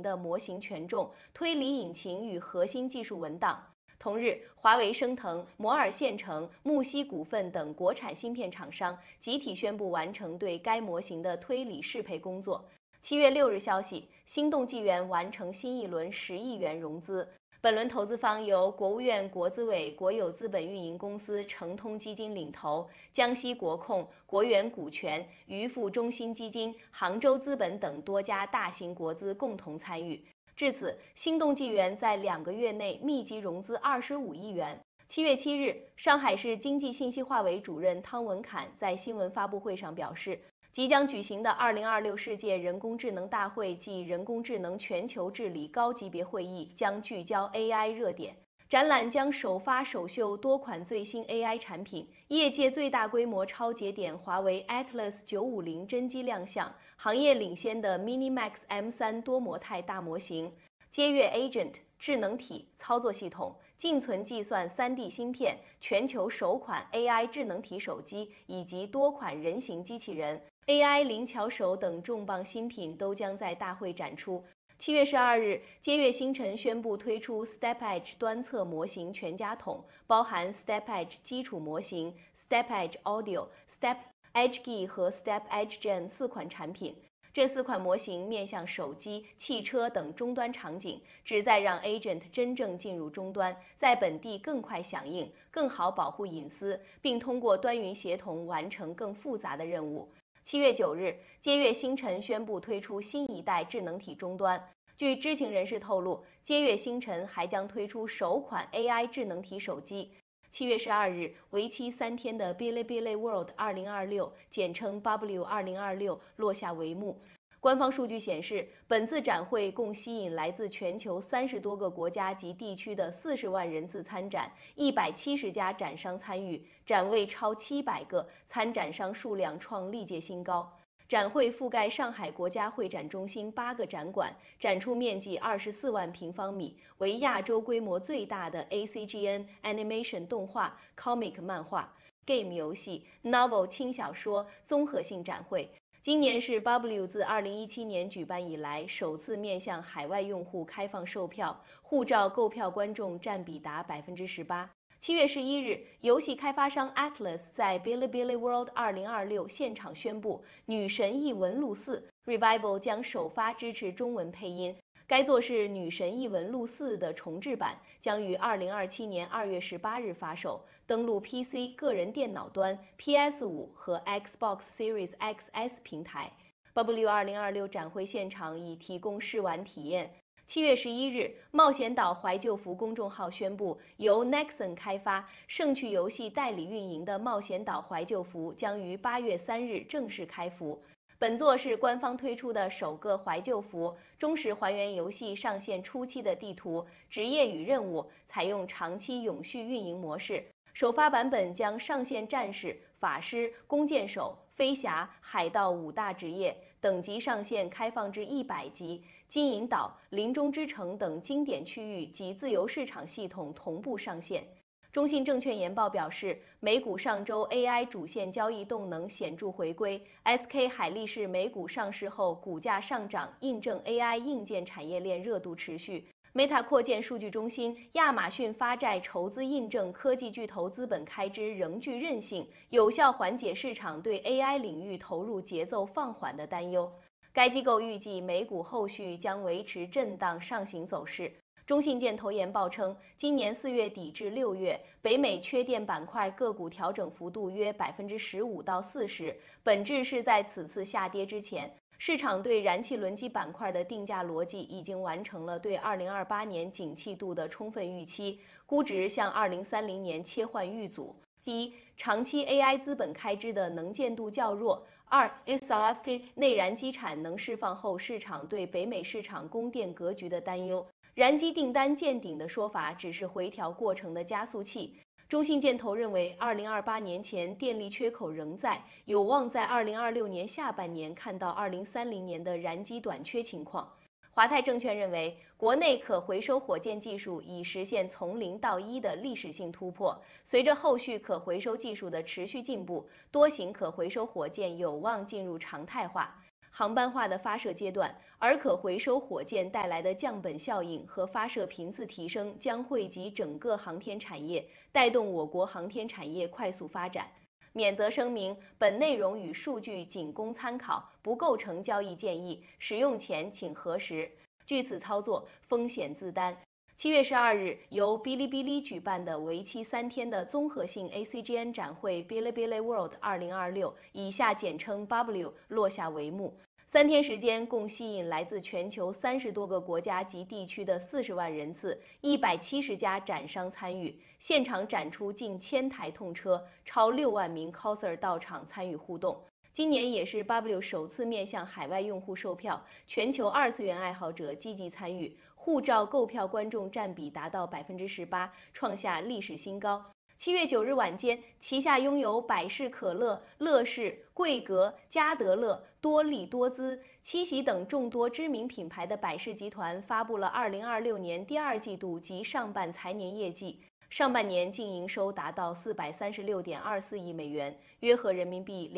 的模型权重、推理引擎与核心技术文档。同日，华为、升腾、摩尔线程、木西股份等国产芯片厂商集体宣布完成对该模型的推理适配工作。7月6日消息，心动纪元完成新一轮10亿元融资。本轮投资方由国务院国资委国有资本运营公司诚通基金领投，江西国控、国元股权、渔富中心基金、杭州资本等多家大型国资共同参与。至此，心动纪元在2个月内密集融资25亿元。7月7日，上海市经济信息化委主任汤文侃在新闻发布会上表示，即将举行的2026世界人工智能大会暨人工智能全球治理高级别会议将聚焦 AI 热点。展览将首发首秀多款最新 AI 产品，业界最大规模超节点华为 Atlas 950真机亮相，行业领先的 MiniMax M3 多模态大模型，接跃 Agent 智能体操作系统，静存计算 3D 芯片，全球首款 AI 智能体手机以及多款人形机器人、AI 灵巧手等重磅新品都将在大会展出。7月12日，接跃星辰宣布推出 Step Edge 端侧模型全家桶，包含 Step Edge 基础模型、Step Edge Audio、Step Edge G 和 Step Edge Gen 4款产品。这4款模型面向手机、汽车等终端场景，旨在让 Agent 真正进入终端，在本地更快响应，更好保护隐私，并通过端云协同完成更复杂的任务。7月9日，接跃星辰宣布推出新一代智能体终端。据知情人士透露，接跃星辰还将推出首款 AI 智能体手机。7月12日，为期3天的 Bilibili World 2026，简称 W 2026落下帷幕。官方数据显示，本次展会共吸引来自全球30多个国家及地区的40万人次参展，170家展商参与，展位超700个，参展商数量创历届新高。展会覆盖上海国家会展中心8个展馆，展出面积24万平方米，为亚洲规模最大的 ACGN Animation 动画、Comic 漫画、Game 游戏、Novel 轻小说综合性展会。今年是 W 自2017年举办以来首次面向海外用户开放售票，护照购票观众占比达18%。7月11日，游戏开发商 Atlas 在 Bilibili World 2026现场宣布，《女神异闻录4》Revival 将首发支持中文配音。该作是《女神异闻录4》的重制版，将于2027年2月18日发售，登陆 PC 个人电脑端、PS5 和 Xbox Series XS 平台。W 2026展会现场已提供试玩体验。7月11日，冒险岛怀旧服公众号宣布，由 Nexon 开发、盛趣游戏代理运营的冒险岛怀旧服将于8月3日正式开服。本作是官方推出的首个怀旧服，忠实还原游戏上线初期的地图、职业与任务，采用长期永续运营模式。首发版本将上线战士、法师、弓箭手、飞侠、海盗5大职业，等级上限开放至100级，金银岛、林中之城等经典区域及自由市场系统同步上线。中信证券研报表示，美股上周 AI 主线交易动能显著回归 ，SK 海力士美股上市后股价上涨，印证 AI 硬件产业链热度持续。Meta 扩建数据中心，亚马逊发债筹资，印证科技巨头资本开支仍具韧性，有效缓解市场对 AI 领域投入节奏放缓的担忧。该机构预计美股后续将维持震荡上行走势。中信建投研报称，今年4月底至6月，北美缺电板块个股调整幅度约15%到40%，本质是在此次下跌之前，市场对燃气轮机板块的定价逻辑已经完成了对2028年景气度的充分预期，估值向2030年切换预组。第一，长期 AI 资本开支的能见度较弱；2 ，SLFK 内燃机产能释放后，市场对北美市场供电格局的担忧。燃机订单见顶的说法只是回调过程的加速器。中信建投认为，2028年前电力缺口仍在，有望在2026年下半年看到2030年的燃机短缺情况。华泰证券认为，国内可回收火箭技术已实现从0到1的历史性突破，随着后续可回收技术的持续进步，多型可回收火箭有望进入常态化。 航班化的发射阶段，而可回收火箭带来的降本效应和发射频次提升将惠及整个航天产业，带动我国航天产业快速发展。免责声明：本内容与数据仅供参考，不构成交易建议，使用前请核实。据此操作，风险自担。7月12日，由哔哩哔哩举办的为期3天的综合性 ACGN 展会 Bilibili World 2026（以下简称 BW） 落下帷幕。3天时间，共吸引来自全球30多个国家及地区的40万人次，170家展商参与，现场展出近1000台痛车，超6万名 coser 到场参与互动。今年也是 BW 首次面向海外用户售票，全球2次元爱好者积极参与，护照购票观众占比达到18%，创下历史新高。7月9日晚间，旗下拥有百事可乐、乐事、桂格、嘉德乐、多利多姿、七喜等众多知名品牌的百事集团发布了2026年第2季度及上半财年业绩。上半年净营收达到436.24亿美元，约合人民币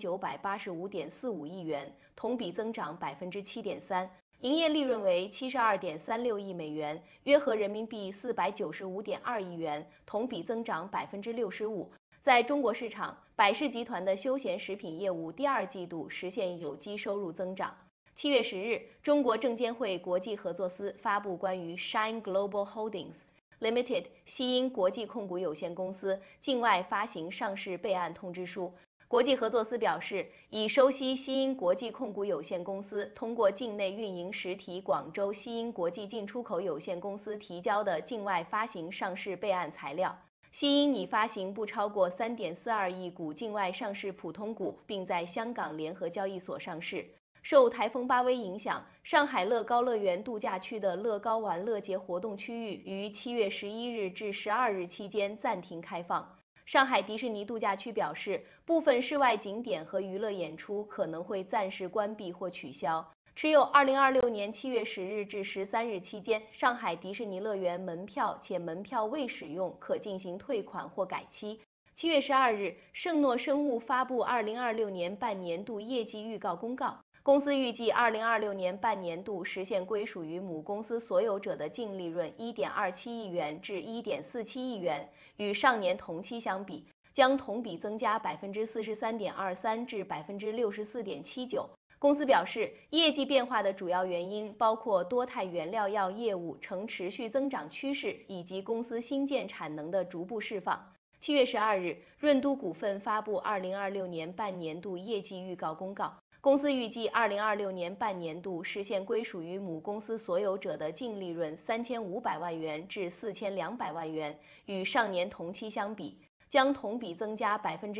2985.45亿元，同比增长7.3%。营业利润为72.36亿美元，约合人民币495.2亿元，同比增长65%。在中国市场，百事集团的休闲食品业务第2季度实现有机收入增长。7月10日，中国证监会国际合作司发布关于 Shine Global Holdings Limited 西英国际控股有限公司境外发行上市备案通知书。国际合作司表示，已收悉西英国际控股有限公司通过境内运营实体广州西英国际进出口有限公司提交的境外发行上市备案材料。西英拟发行不超过3.42亿股境外上市普通股，并在香港联合交易所上市。受台风巴威影响，上海乐高乐园度假区的乐高玩乐节活动区域于7月11日至12日期间暂停开放。上海迪士尼度假区表示，部分室外景点和娱乐演出可能会暂时关闭或取消。持有2026年7月10日至13日期间上海迪士尼乐园门票且门票未使用，可进行退款或改期。7月12日，圣诺生物发布2026年半年度业绩预告公告。公司预计2026年半年度实现归属于母公司所有者的净利润1.27亿元至1.47亿元，与上年同期相比，将同比增加43.23%至64.79%。公司表示，业绩变化的主要原因包括多肽原料药业务呈持续增长趋势，以及公司新建产能的逐步释放。7月12日，润都股份发布2026年半年度业绩预告公告。公司预计2026年半年度实现归属于母公司所有者的净利润3500万元至4200万元，与上年同期相比，将同比增加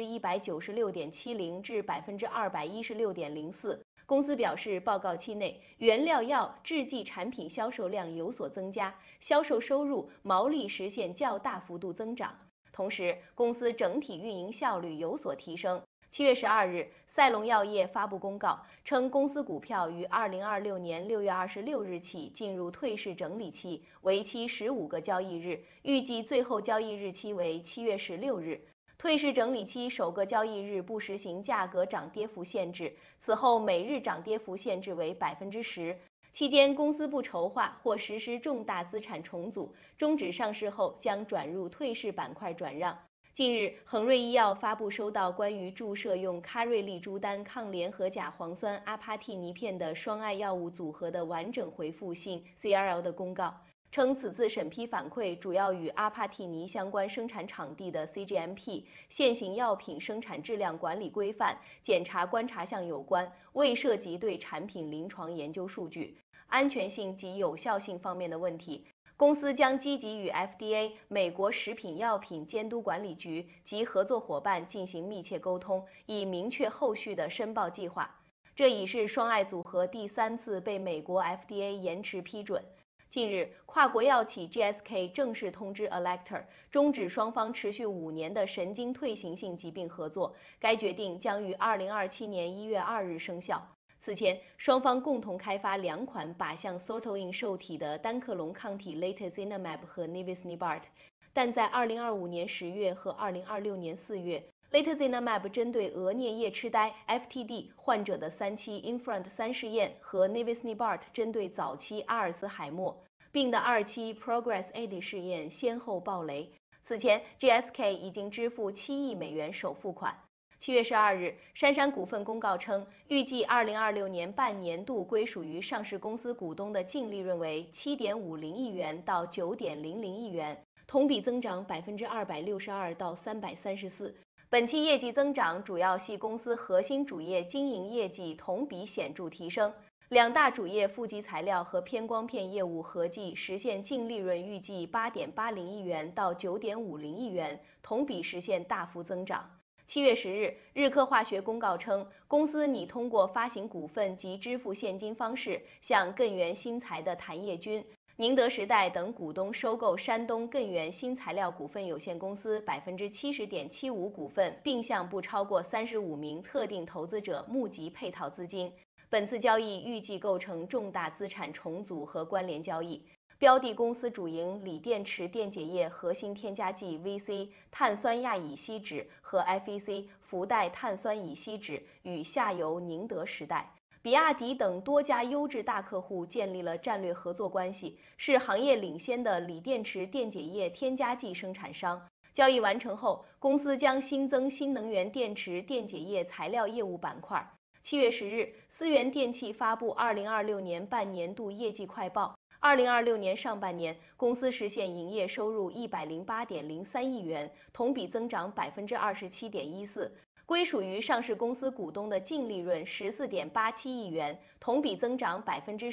196.70%至216.04%。公司表示，报告期内，原料药制剂产品销售量有所增加，销售收入、毛利实现较大幅度增长。同时，公司整体运营效率有所提升。7月12日，赛隆药业发布公告称，公司股票于2026年6月26日起进入退市整理期，为期15个交易日，预计最后交易日期为7月16日。退市整理期首个交易日不实行价格涨跌幅限制，此后每日涨跌幅限制为10%。期间，公司不筹划或实施重大资产重组，终止上市后将转入退市板块转让。近日，恒瑞医药发布收到关于注射用卡瑞利珠丹抗联合甲磺酸阿帕替尼片的双爱药物组合的完整回复性 CRL 的公告，称此次审批反馈主要与阿帕替尼相关生产场地的 CGMP 现行药品生产质量管理规范检查观察项有关，未涉及对产品临床研究数据、安全性及有效性方面的问题。公司将积极与 FDA 美国食品药品监督管理局及合作伙伴进行密切沟通，以明确后续的申报计划。这已是双爱组合第3次被美国 FDA 延迟批准。近日，跨国药企 GSK 正式通知 Alector 终止双方持续5年的神经退行性疾病合作，该决定将于2027年1月2日生效。此前，双方共同开发2款靶向 sortoin 受体的单克隆抗体 Latozinemab 和 Nivisnibart， 但在2025年10月和2026年4月 Lecanemab 针对额颞叶痴呆 （FTD） 患者的3期 INFRONT-3试验和 Navisnibart 针对早期阿尔茨海默病的2期 PROGRESS-AD 试验先后爆雷。此前 ，GSK 已经支付7亿美元首付款。7月12日，杉杉股份公告称，预计2026年半年度归属于上市公司股东的净利润为7.50亿元到9.00亿元，同比增长262%到334%。本期业绩增长主要系公司核心主业经营业绩同比显著提升，两大主业负极材料和偏光片业务合计实现净利润预计8.80亿元到9.50亿元，同比实现大幅增长。7月10日，日科化学公告称，公司拟通过发行股份及支付现金方式，向艮元新材的谭业军、宁德时代等股东收购山东艮元新材料股份有限公司70.75%股份，并向不超过35名特定投资者募集配套资金。本次交易预计构成重大资产重组和关联交易。标的公司主营锂电池电解液核心添加剂 VC、碳酸亚乙烯酯和 FEC 氟代碳酸乙烯酯与下游宁德时代。比亚迪等多家优质大客户建立了战略合作关系，是行业领先的锂电池电解液添加剂生产商。交易完成后，公司将新增新能源电池电解液材料业务板块。7月10日，思源电器发布2026年半年度业绩快报。2026年上半年，公司实现营业收入108.03亿元，同比增长27.14%。归属于上市公司股东的净利润14.87亿元，同比增长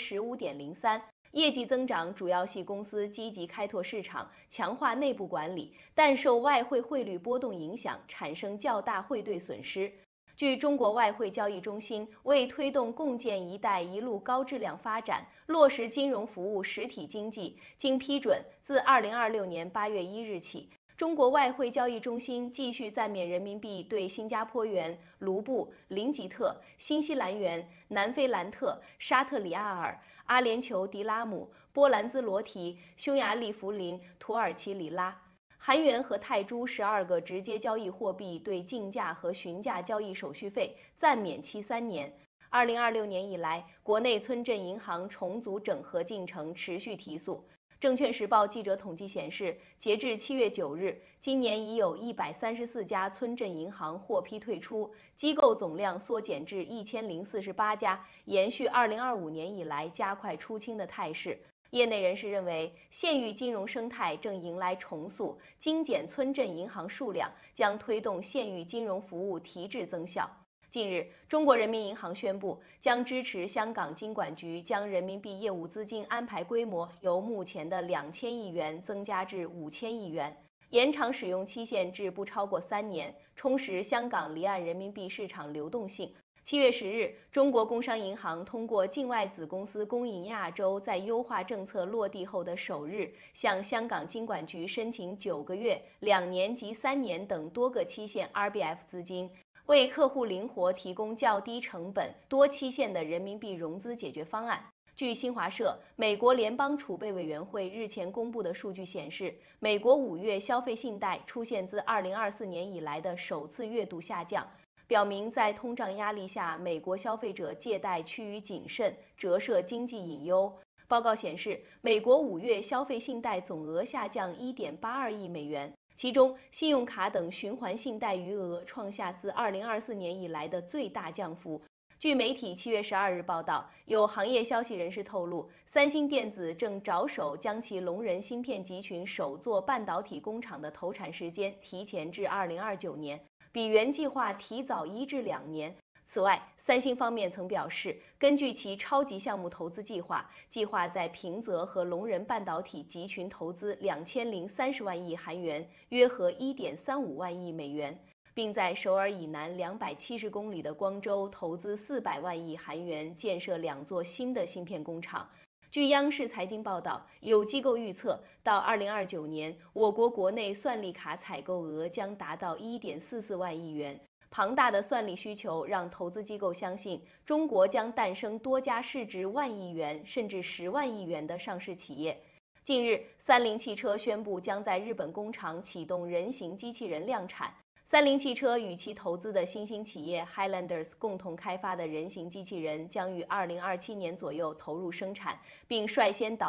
15.03%。业绩增长主要系公司积极开拓市场，强化内部管理，但受外汇汇率波动影响，产生较大汇兑损失。据中国外汇交易中心，为推动共建“一带一路”高质量发展，落实金融服务实体经济，经批准，自2026年8月1日起，中国外汇交易中心继续暂免人民币对新加坡元、卢布、林吉特、新西兰元、南非兰特、沙特里亚尔、阿联酋迪拉姆、波兰兹罗提、匈牙利福林、土耳其里拉、韩元和泰铢12个直接交易货币对竞价和询价交易手续费暂免期3年。2026年以来，国内村镇银行重组整合进程持续提速。证券时报记者统计显示，截至7月9日，今年已有134家村镇银行获批退出，机构总量缩减至1048家，延续2025年以来加快出清的态势。业内人士认为，县域金融生态正迎来重塑，精简村镇银行数量将推动县域金融服务提质增效。近日，中国人民银行宣布，将支持香港金管局将人民币业务资金安排规模由目前的2000亿元增加至5000亿元，延长使用期限至不超过3年，充实香港离岸人民币市场流动性。7月10日，中国工商银行通过境外子公司工银亚洲在优化政策落地后的首日，向香港金管局申请9个月、2年及3年等多个期限 RBF 资金，为客户灵活提供较低成本、多期限的人民币融资解决方案。据新华社，美国联邦储备委员会日前公布的数据显示，美国5月消费信贷出现自2024年以来的首次月度下降，表明在通胀压力下，美国消费者借贷趋于谨慎，折射经济隐忧。报告显示，美国5月消费信贷总额下降1.82亿美元，其中信用卡等循环信贷余额创下自2024年以来的最大降幅。据媒体7月12日报道，有行业消息人士透露，三星电子正着手将其龙仁芯片集群首座半导体工厂的投产时间提前至2029年，比原计划提早1至2年。此外，三星方面曾表示，根据其超级项目投资计划，计划在平泽和龙仁半导体集群投资2030万亿韩元，约合1.35万亿美元，并在首尔以南270公里的光州投资400万亿韩元建设2座新的芯片工厂。据央视财经报道，有机构预测，到2029年，我国国内算力卡采购额将达到1.44万亿元。庞大的算力需求让投资机构相信，中国将诞生多家市值1万亿元甚至10万亿元的上市企业。近日，三菱汽车宣布将在日本工厂启动人形机器人量产。 三菱汽车与其投资的新兴企业 Highlanders 共同开发的人形机器人将于2027年左右投入生产，并率先导